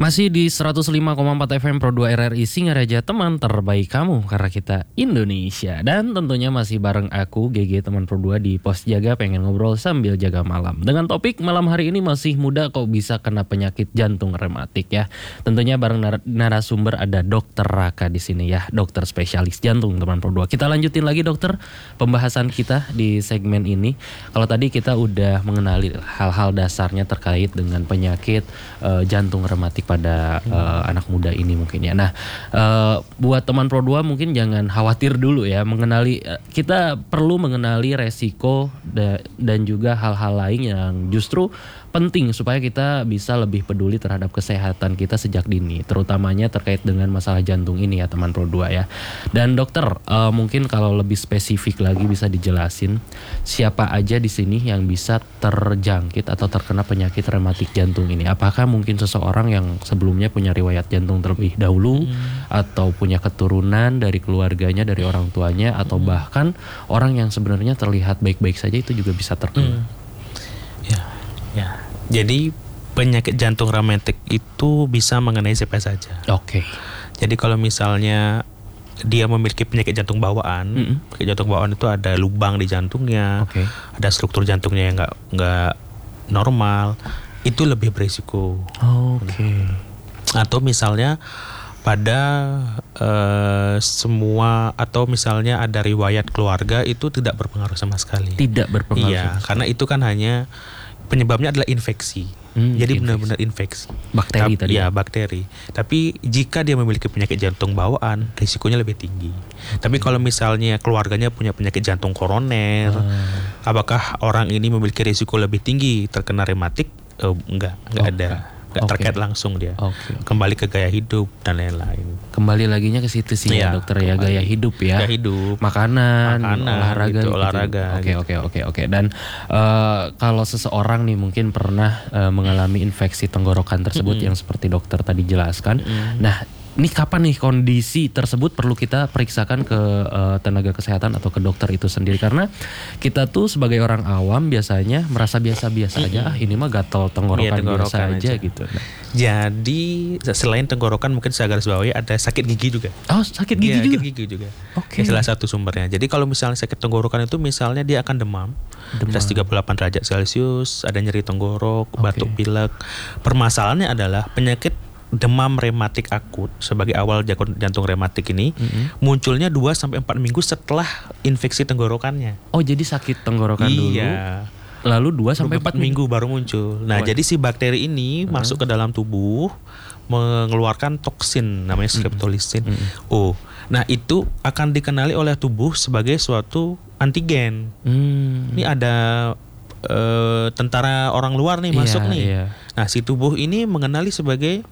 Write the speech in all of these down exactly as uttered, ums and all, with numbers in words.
Masih di seratus lima koma empat F M Pro dua R R I Singaraja, teman terbaik kamu karena kita Indonesia. Dan tentunya masih bareng aku G G teman Pro dua di Pos Jaga, pengen ngobrol sambil jaga malam. Dengan topik malam hari ini, masih muda kok bisa kena penyakit jantung rematik ya. Tentunya bareng nar- narasumber ada Dokter Raka di sini ya, dokter spesialis jantung teman Pro dua. Kita lanjutin lagi dokter pembahasan kita di segmen ini. Kalau tadi kita udah mengenali hal-hal dasarnya terkait dengan penyakit uh, jantung rematik pada uh, anak muda ini mungkin ya. Nah, uh, buat teman Pro dua mungkin jangan khawatir dulu ya, mengenali uh, kita perlu mengenali resiko da- dan juga hal-hal lain yang justru penting supaya kita bisa lebih peduli terhadap kesehatan kita sejak dini, terutamanya terkait dengan masalah jantung ini ya teman Pro dua ya. Dan dokter, uh, mungkin kalau lebih spesifik lagi bisa dijelasin siapa aja di sini yang bisa terjangkit atau terkena penyakit rematik jantung ini? Apakah mungkin seseorang yang sebelumnya punya riwayat jantung terlebih dahulu, hmm. atau punya keturunan dari keluarganya, dari orang tuanya, atau hmm. bahkan orang yang sebenarnya terlihat baik-baik saja itu juga bisa terkena? Hmm. Ya, ya. Jadi penyakit jantung rematik itu bisa mengenai siapa saja. Oke. Okay. Jadi kalau misalnya dia memiliki penyakit jantung bawaan, mm-hmm. penyakit jantung bawaan itu ada lubang di jantungnya, okay. ada struktur jantungnya yang nggak nggak normal, itu lebih berisiko. Oh, Oke. Okay. Atau misalnya pada uh, semua atau misalnya ada riwayat keluarga itu tidak berpengaruh sama sekali. Tidak berpengaruh. Iya, karena itu kan hanya penyebabnya adalah infeksi. Hmm, Jadi infeksi. benar-benar infeksi. Bakteri Ta- tadi. Ya, bakteri. Tapi jika dia memiliki penyakit jantung bawaan, risikonya lebih tinggi. Okay. Tapi kalau misalnya keluarganya punya penyakit jantung koroner, hmm. apakah orang ini memiliki risiko lebih tinggi terkena rematik? Oh, enggak, enggak oh, ada. Enggak okay. terkait langsung dia. Okay, okay. Kembali ke gaya hidup dan lain-lain. Kembali laginya ke situ sih ya, ya dokter ya, gaya hidup ya. Gaya hidup, makanan, makanan olahraga gitu, gitu. olahraga. Oke oke oke oke. Dan uh, kalau seseorang nih mungkin pernah uh, mengalami infeksi tenggorokan tersebut mm-hmm. yang seperti dokter tadi jelaskan. Mm-hmm. Nah, ini kapan nih kondisi tersebut perlu kita periksakan ke uh, tenaga kesehatan atau ke dokter itu sendiri? Karena kita tuh sebagai orang awam biasanya merasa biasa-biasa aja, ah ini mah gatal tenggorokan, ya, tenggorokan biasa aja, aja gitu. Nah. Jadi selain tenggorokan mungkin saya garis bawahi ada sakit gigi juga. Oh, sakit gigi ya, juga? Sakit gigi juga. Oke. Okay. Salah satu sumbernya. Jadi kalau misalnya sakit tenggorokan itu misalnya dia akan demam, demam. seratus tiga puluh delapan derajat Celcius, ada nyeri tenggorok, okay. batuk pilek. Permasalahannya adalah penyakit demam rematik akut sebagai awal jantung rematik ini mm-hmm. munculnya dua sampai empat minggu setelah infeksi tenggorokannya. Oh, jadi sakit tenggorokan iya. dulu. Lalu dua sampai empat minggu baru muncul. Nah, oh. jadi si bakteri ini uh-huh. masuk ke dalam tubuh mengeluarkan toksin namanya streptolisin. Mm-hmm. Oh. Nah, itu akan dikenali oleh tubuh sebagai suatu antigen. Mm. Ini ada uh, tentara orang luar nih yeah, masuk nih. Yeah. Nah, si tubuh ini mengenali sebagai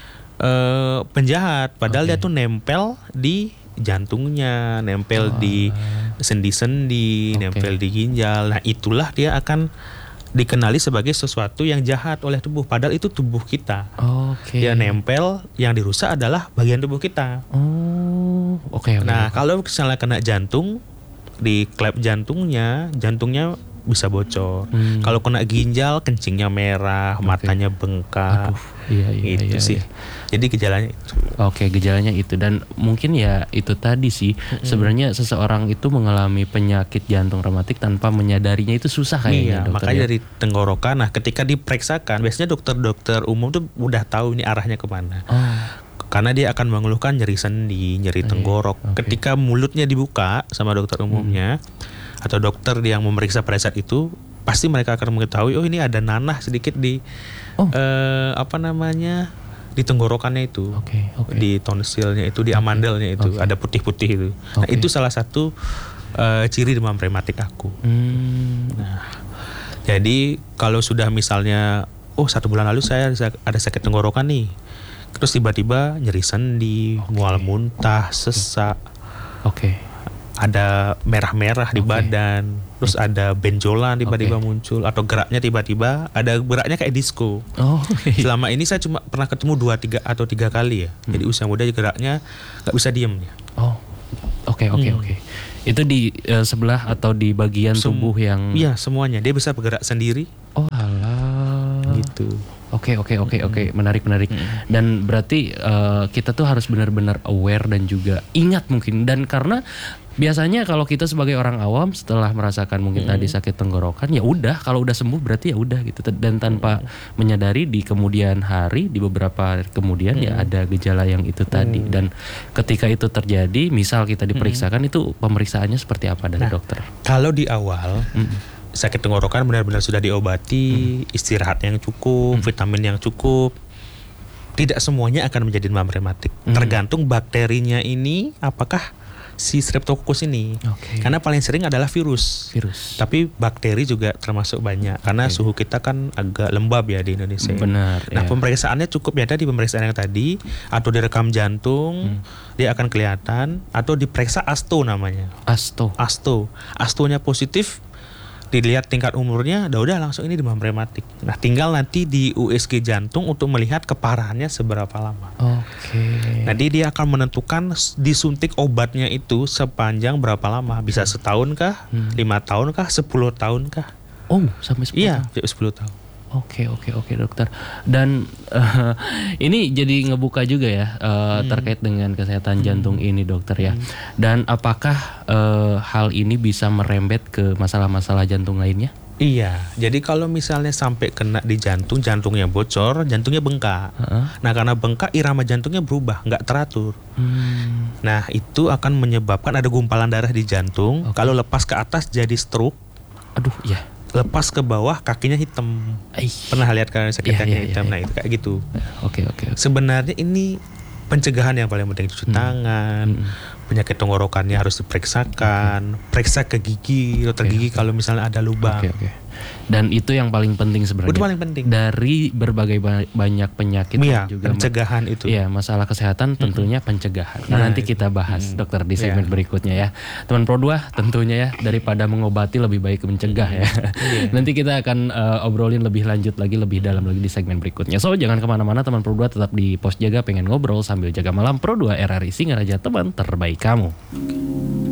Uh, penjahat, padahal okay. dia tuh nempel di jantungnya, nempel oh. di sendi-sendi, okay. nempel di ginjal. Nah, itulah dia akan dikenali sebagai sesuatu yang jahat oleh tubuh, padahal itu tubuh kita. Okay. Dia nempel, yang dirusak adalah bagian tubuh kita. Oh, oke. Okay, okay, nah, okay. kalau misalnya kena jantung, di klep jantungnya, jantungnya bisa bocor. Hmm. Kalau kena ginjal, kencingnya merah, okay. matanya bengkak. Aduh, iya, iya, itu iya, sih. Iya. Jadi gejalanya itu. Oke, gejalanya itu. Dan mungkin ya itu tadi sih. Mm-hmm. Sebenarnya seseorang itu mengalami penyakit jantung rematik tanpa menyadarinya itu susah kayaknya, iya, dokter. Makanya ya? dari tenggorokan. Nah, ketika diperiksakan, biasanya dokter-dokter umum tuh udah tahu ini arahnya kemana. Oh. Karena dia akan mengeluhkan nyeri sendi, nyeri tenggorok. Okay. Ketika mulutnya dibuka sama dokter umumnya, hmm. atau dokter yang memeriksa pada saat itu, pasti mereka akan mengetahui, oh ini ada nanah sedikit di oh. eh, apa namanya di tenggorokannya itu, okay, okay. di tonsilnya itu, di amandelnya itu, okay. ada putih-putih itu. Okay. Nah, itu salah satu uh, ciri demam rematik akut. Hmm. Nah, jadi kalau sudah misalnya, oh satu bulan lalu saya ada sakit tenggorokan nih, terus tiba-tiba nyeri sendi, okay. mual muntah, sesak, oke, okay. ada merah-merah di okay. badan, terus ada benjolan tiba-tiba okay. muncul, atau geraknya tiba-tiba ada geraknya kayak disco. Oh, okay. Selama ini saya cuma pernah ketemu dua tiga atau tiga kali ya. Hmm. Jadi usia muda geraknya nggak bisa diem ya. Oh, oke oke oke. Itu di uh, sebelah atau di bagian Sem- tubuh yang? Iya, semuanya. Dia bisa bergerak sendiri. Oh alah. Gitu. Oke oke oke oke, menarik menarik. Hmm. Dan berarti uh, kita tuh harus benar-benar aware dan juga ingat mungkin, dan karena biasanya kalau kita sebagai orang awam setelah merasakan mungkin Hmm. tadi sakit tenggorokan, ya udah, kalau udah sembuh berarti ya udah gitu, dan tanpa Hmm. menyadari di kemudian hari, di beberapa hari kemudian Hmm. ya ada gejala yang itu tadi. Hmm. Dan ketika itu terjadi, misal kita diperiksakan, itu pemeriksaannya seperti apa dari Nah, dokter? Kalau di awal Mm. sakit tenggorokan benar-benar sudah diobati, istirahat yang cukup, vitamin yang cukup, tidak semuanya akan menjadi demam rematik. Hmm. Tergantung bakterinya ini apakah si Streptococcus ini. Oke. Karena paling sering adalah virus. Virus. Tapi bakteri juga termasuk banyak karena Oke. suhu kita kan agak lembab ya di Indonesia. Benar. Nah, ya. pemeriksaannya cukup ya tadi pemeriksaan yang tadi, atau direkam jantung, dia akan kelihatan, atau diperiksa asto namanya. Asto. Asto. Astonya positif, dilihat tingkat umurnya, udah udah langsung ini demam rematik. Nah, tinggal nanti di U S G jantung untuk melihat keparahannya seberapa lama. Oke. Nanti dia akan menentukan s- disuntik obatnya itu sepanjang berapa lama. Bisa setahun kah, Hmm. lima tahun kah, sepuluh tahun kah? Oh, sampai sepuluh Iya, tahun. sepuluh tahun. Oke oke oke dokter. Dan eh, ini jadi ngebuka juga ya eh, terkait dengan kesehatan jantung ini dokter ya. Dan apakah eh, hal ini bisa merembet ke masalah-masalah jantung lainnya? Iya, jadi kalau misalnya sampai kena di jantung, jantungnya bocor, jantungnya bengkak. Heeh. Nah, karena bengkak, irama jantungnya berubah, nggak teratur. Hmm, Nah, itu akan menyebabkan ada gumpalan darah di jantung. Oke. Kalau lepas ke atas jadi stroke, aduh ya. lepas ke bawah kakinya hitam. Ai. Pernah lihat kan sakit Iya, kaki iya, iya, hitam? iya. Nah, itu kayak gitu. Oke oke. oke. Sebenarnya ini pencegahan yang paling penting, cuci tangan, Hmm. penyakit tenggorokannya harus diperiksakan, periksa ke gigi, dokter Oke, gigi oke. kalau misalnya ada lubang. Oke oke. Dan itu yang paling penting sebenarnya. Itu paling penting. Dari berbagai ba- banyak penyakit Iya, dan juga ma- pencegahan itu. Iya, masalah kesehatan tentunya pencegahan. Nah, Nah, nanti itu. kita bahas dokter di segmen Iya. berikutnya ya. Teman Pro dua tentunya ya, daripada mengobati lebih baik mencegah ya. Iya. Nanti kita akan eh, obrolin lebih lanjut lagi, lebih dalam lagi di segmen berikutnya. So, jangan kemana-mana teman Pro dua, tetap di Pos Jaga, pengen ngobrol sambil jaga malam. Pro dua R R I Singaraja, teman terbaik kamu.